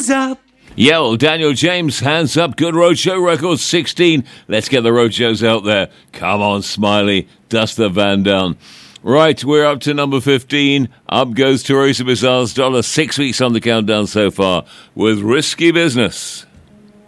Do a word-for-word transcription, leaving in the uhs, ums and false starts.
Roadshows up. Yeah, well, Daniel James, Hands Up, Good Roadshow Records, sixteen. Let's get the roadshows out there. Come on, Smiley, dust the van down. Right, we're up to number fifteen. Up goes Teresa Bizarre's Dollar, six weeks on the countdown so far, with Risky Business.